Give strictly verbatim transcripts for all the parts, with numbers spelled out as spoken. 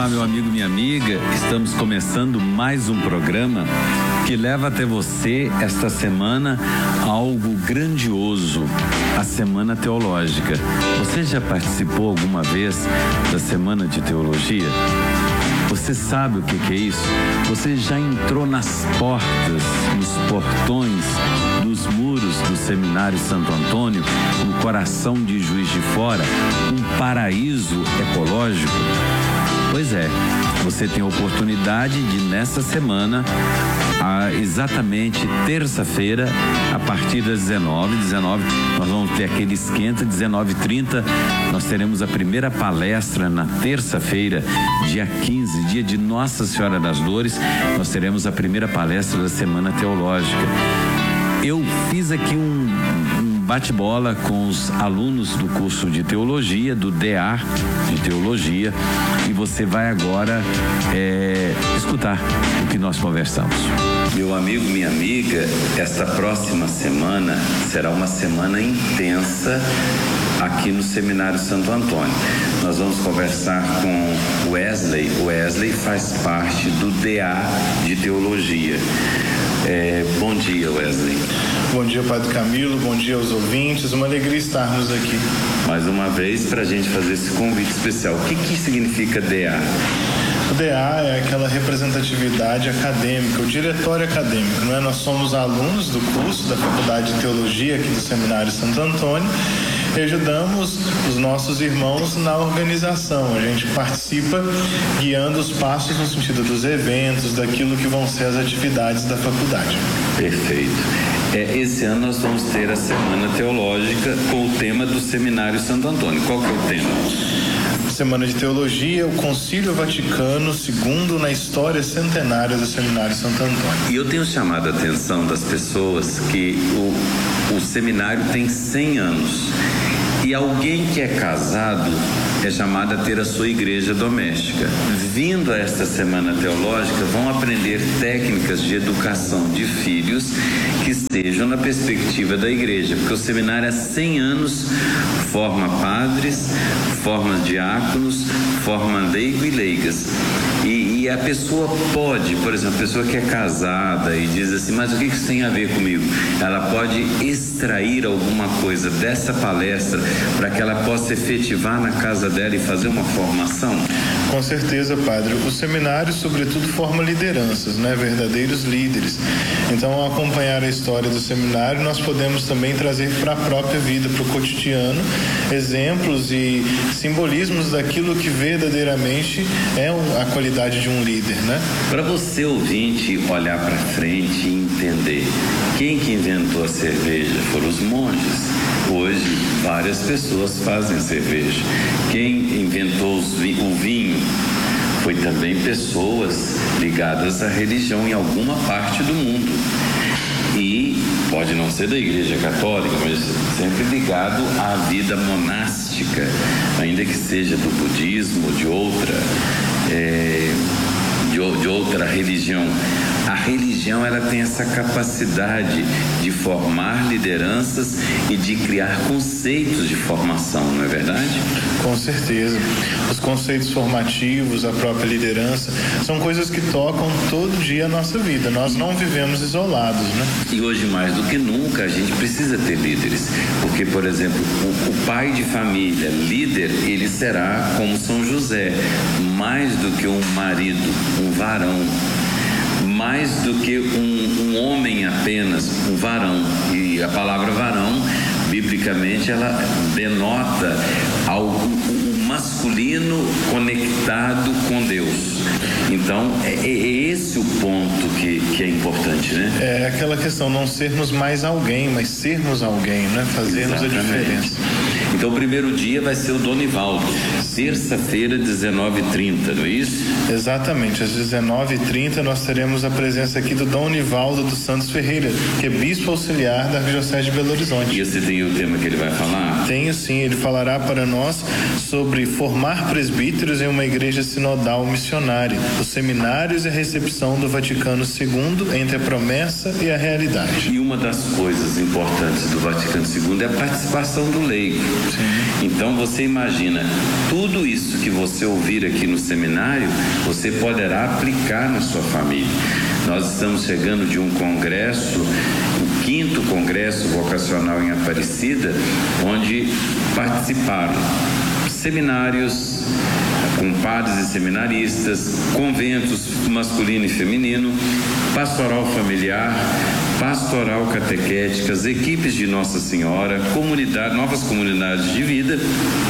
Olá, meu amigo, minha amiga. Estamos começando mais um programa que leva até você esta semana algo grandioso, a Semana Teológica. Você já participou alguma vez da Semana de Teologia? Você sabe o que que é isso? Você já entrou nas portas, nos portões dos muros do Seminário Santo Antônio, no coração de Juiz de Fora, um paraíso ecológico? Pois é, você tem a oportunidade de, nessa semana, a, exatamente terça-feira, a partir das dezenove, dezenove, nós vamos ter aquele esquenta, dezenove e trinta, nós teremos a primeira palestra na terça-feira, dia quinze, dia de Nossa Senhora das Dores, nós teremos a primeira palestra da Semana Teológica. Eu fiz aqui um, um bate-bola com os alunos do curso de teologia, do D A de teologia, e você vai agora é, escutar o que nós conversamos. Meu amigo, minha amiga, esta próxima semana será uma semana intensa aqui no Seminário Santo Antônio. Nós vamos conversar com Wesley. Wesley faz parte do D A de teologia. É, bom dia, Wesley. Bom dia, Padre Camilo, bom dia aos ouvintes, uma alegria estarmos aqui. Mais uma vez, para a gente fazer esse convite especial. O que que significa D A? O D A é aquela representatividade acadêmica, o diretório acadêmico, não é? Nós somos alunos do curso da Faculdade de Teologia aqui do Seminário Santo Antônio e ajudamos os nossos irmãos na organização. A gente participa guiando os passos no sentido dos eventos, daquilo que vão ser as atividades da faculdade. Perfeito. É, esse ano nós vamos ter a Semana Teológica com o tema do Seminário Santo Antônio. Qual que é o tema? Semana de Teologia, o Concílio Vaticano segundo na história centenária do Seminário Santo Antônio. E eu tenho chamado a atenção das pessoas que o, o seminário tem cem anos. E alguém que é casado é chamado a ter a sua igreja doméstica. Vindo a esta Semana Teológica, vão aprender técnicas de educação de filhos que estejam na perspectiva da igreja, porque o seminário há cem anos forma padres, forma diáconos, forma leigo e leigas. E, e a pessoa pode, por exemplo, a pessoa que é casada e diz assim, mas o que isso tem a ver comigo? Ela pode extrair alguma coisa dessa palestra para que ela possa efetivar na casa dela e fazer uma formação? Com certeza, padre. O seminário, sobretudo, forma lideranças, né? Verdadeiros líderes. Então, ao acompanhar a história do seminário, nós podemos também trazer para a própria vida, para o cotidiano, exemplos e simbolismos daquilo que verdadeiramente é a qualidade de um líder, né? Para você, ouvinte, olhar para frente e entender, quem que inventou a cerveja foram os monges. Hoje, várias pessoas fazem cerveja. Quem inventou os vi- o vinho foi também pessoas ligadas à religião em alguma parte do mundo. E pode não ser da Igreja Católica, mas sempre ligado à vida monástica, ainda que seja do budismo, de outra, é, de, de outra religião. A religião, ela tem essa capacidade de formar lideranças e de criar conceitos de formação, não é verdade? Com certeza. Os conceitos formativos, a própria liderança, são coisas que tocam todo dia a nossa vida. Nós não vivemos isolados, né? E hoje, mais do que nunca, a gente precisa ter líderes. Porque, por exemplo, o, o pai de família, líder, ele será como São José, mais do que um marido, um varão. Mais do que um, um homem apenas, um varão. E a palavra varão, biblicamente, ela denota algo masculino conectado com Deus. Então, é, é esse o ponto que, que é importante, né? É aquela questão, não sermos mais alguém, mas sermos alguém, né? Fazermos Exatamente. A diferença. Então, o primeiro dia vai ser o Donivaldo, terça-feira, dezenove e trinta, não é isso? Exatamente, às dezenove e trinta nós teremos a presença aqui do Dom Nivaldo dos Santos Ferreira, que é bispo auxiliar da Arquidiocese de Belo Horizonte. E você tem o tema que ele vai falar? Tenho sim, ele falará para nós sobre formar presbíteros em uma igreja sinodal missionária, os seminários e a recepção do Vaticano segundo entre a promessa e a realidade. E uma das coisas importantes do Vaticano segundo é a participação do leigo. Sim. Então você imagina, tudo tudo isso que você ouvir aqui no seminário, você poderá aplicar na sua família. Nós estamos chegando de um congresso, o quinto congresso vocacional em Aparecida, onde participaram seminários com padres e seminaristas, conventos masculino e feminino, pastoral familiar, pastoral catequéticas, equipes de Nossa Senhora, comunidade, novas comunidades de vida,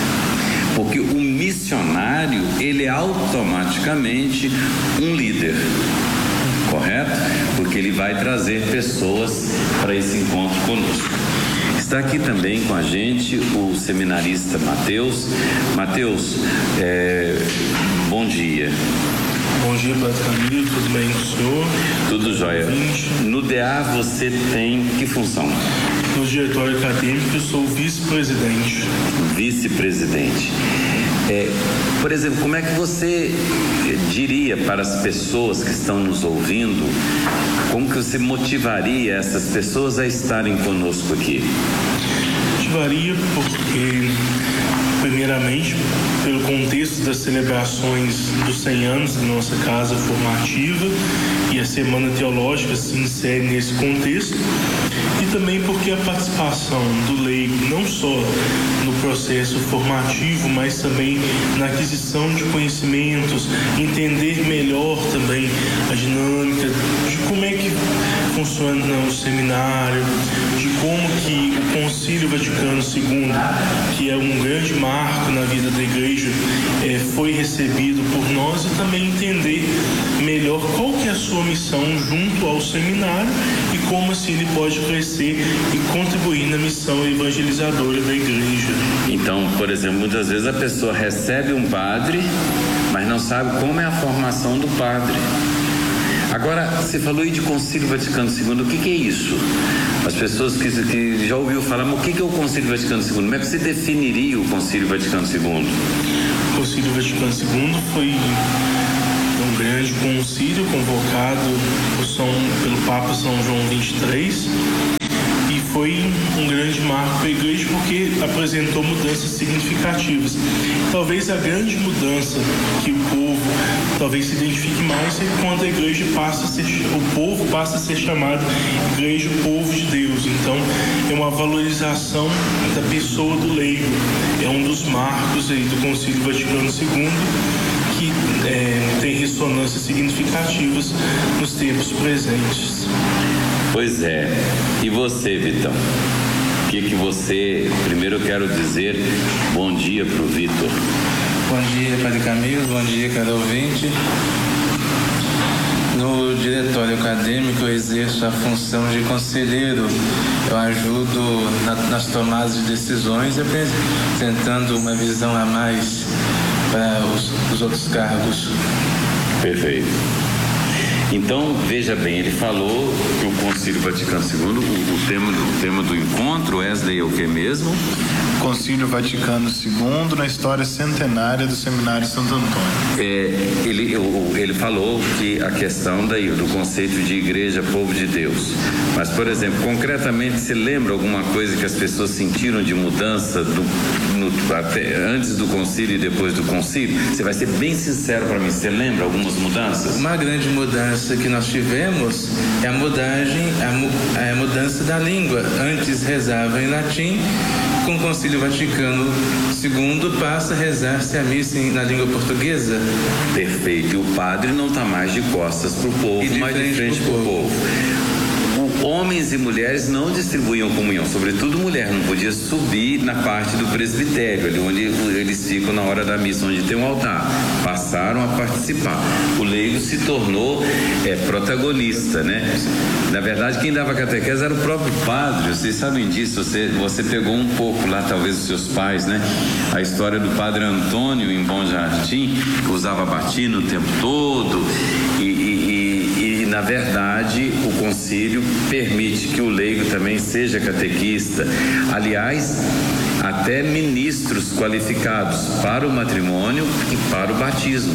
porque o missionário, ele é automaticamente um líder, correto? Porque ele vai trazer pessoas para esse encontro conosco. Está aqui também com a gente o seminarista Mateus. Mateus, é, bom dia. Bom dia, Padre Camilo, tudo bem com o senhor? Tudo jóia. No D A você tem que função? No diretório acadêmico eu sou vice-presidente. Vice-presidente. É, por exemplo, como é que você diria para as pessoas que estão nos ouvindo, como que você motivaria essas pessoas a estarem conosco aqui? Motivaria porque, primeiramente, pelo contexto das celebrações dos cem anos da nossa casa formativa, e a Semana Teológica se insere nesse contexto, e também porque a participação do leigo, não só no processo formativo, mas também na aquisição de conhecimentos, entender melhor também a dinâmica de como é que funciona o seminário, de como que o Concílio Vaticano segundo, que é um grande marco na vida da igreja, é, foi recebido por nós, e também entender melhor qual que é a sua missão junto ao seminário e como assim ele pode crescer e contribuir na missão evangelizadora da igreja. Então, por exemplo, muitas vezes a pessoa recebe um padre, mas não sabe como é a formação do padre. Agora, você falou aí de Concílio Vaticano segundo, o que, que é isso? As pessoas que, que já ouviram falar, mas o que, que é o Concílio Vaticano segundo? Como é que você definiria o Concílio Vaticano segundo? O Concílio Vaticano segundo foi um grande concílio convocado por São, pelo Papa São João vinte e três, e foi um grande marco para a igreja porque apresentou mudanças significativas. Talvez a grande mudança que o povo talvez se identifique mais é quando a igreja passa a ser, o povo passa a ser chamado igreja, povo de Deus. Então é uma valorização da pessoa do leigo, é um dos marcos aí do Concílio Vaticano segundo, que é, tem ressonâncias significativas nos tempos presentes. Pois é. E você, Vitão? O que que você... Primeiro eu quero dizer bom dia para o Vitor. Bom dia, Padre Camilo. Bom dia, caro ouvinte. No diretório acadêmico eu exerço a função de conselheiro. Eu ajudo na, nas tomadas de decisões, apresentando uma visão a mais para os, os outros cargos. Perfeito. Então, veja bem, ele falou que o Concílio Vaticano segundo, o, o, tema, o tema do encontro, Wesley, é o que mesmo? Concílio Vaticano segundo na história centenária do Seminário Santo Antônio. É, ele, ele falou que a questão daí, do conceito de igreja, povo de Deus. Mas, por exemplo, concretamente, você lembra alguma coisa que as pessoas sentiram de mudança do, no, até, antes do concílio e depois do concílio? Você vai ser bem sincero para mim, você lembra algumas mudanças? Uma grande mudança que nós tivemos é a mudagem, a, a mudança da língua. Antes rezava em latim, com o Concílio Vaticano segundo passa a rezar-se a missa na língua portuguesa. Perfeito. E o padre não está mais de costas para o povo, mas de frente para o povo. Homens e mulheres não distribuíam comunhão, sobretudo mulher, não podia subir na parte do presbitério, ali onde eles ficam na hora da missa, onde tem um altar. Passaram a participar. O leigo se tornou é, protagonista, né? Na verdade, quem dava catequese era o próprio padre, vocês sabem disso, você, você pegou um pouco lá, talvez os seus pais, né? A história do padre Antônio em Bom Jardim, que usava batina o tempo todo, e, e, e na verdade o concílio permite que o leigo também seja catequista. Aliás, até ministros qualificados para o matrimônio e para o batismo.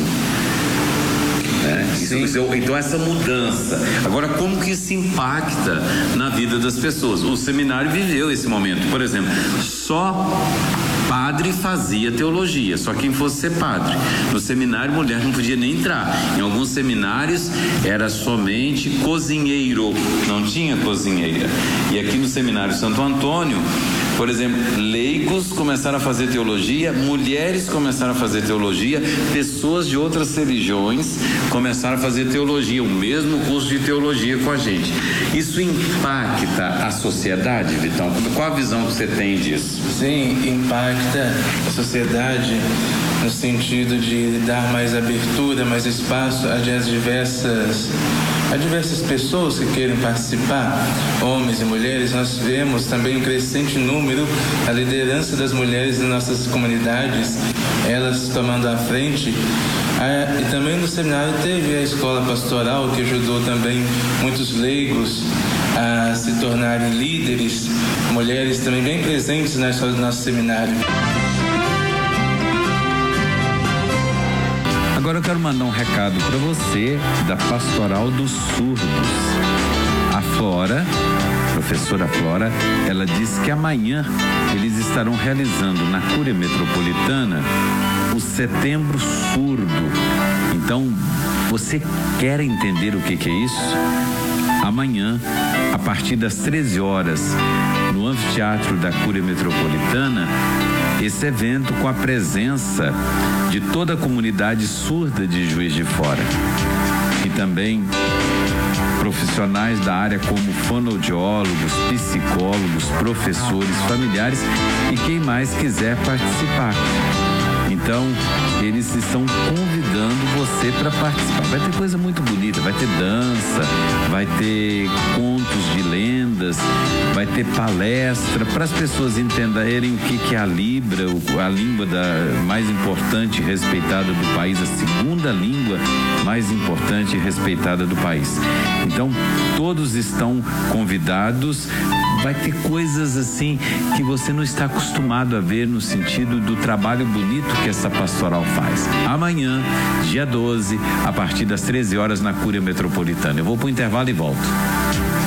É, isso, isso, então essa mudança, agora como que isso impacta na vida das pessoas? O seminário viveu esse momento, por exemplo, só padre fazia teologia, só quem fosse ser padre. No seminário, mulher não podia nem entrar. Em alguns seminários era somente cozinheiro, não tinha cozinheira. E aqui no seminário Santo Antônio, por exemplo, leigos começaram a fazer teologia, mulheres começaram a fazer teologia, pessoas de outras religiões começaram a fazer teologia, o mesmo curso de teologia com a gente. Isso impacta a sociedade, Vitão? Qual a visão que você tem disso? Sim, impacta a sociedade no sentido de dar mais abertura, mais espaço a diversas, a diversas pessoas que queiram participar, homens e mulheres. Nós vemos também um crescente número, a liderança das mulheres em nossas comunidades, elas tomando a frente. Ah, e também no seminário teve a escola pastoral, que ajudou também muitos leigos a se tornarem líderes, mulheres também bem presentes na escola do nosso seminário. Agora eu quero mandar um recado para você da Pastoral dos Surdos. A Flora, professora Flora, ela disse que amanhã eles estarão realizando na Cúria Metropolitana o Setembro Surdo. Então, você quer entender o que que é isso? Amanhã, a partir das treze horas, no anfiteatro da Cúria Metropolitana, esse evento com a presença de toda a comunidade surda de Juiz de Fora e também profissionais da área como fonoaudiólogos, psicólogos, professores, familiares e quem mais quiser participar. Então, eles estão convidando você para participar. Vai ter coisa muito bonita, vai ter dança, vai ter contos de lendas, vai ter palestra para as pessoas entenderem o que, que é a Libra, a língua da, mais importante e respeitada do país, a segunda língua mais importante e respeitada do país. Então, todos estão convidados. Vai ter coisas assim que você não está acostumado a ver no sentido do trabalho bonito que essa pastoral faz. Amanhã, dia doze, a partir das treze horas na Cúria Metropolitana. Eu vou para o intervalo e volto.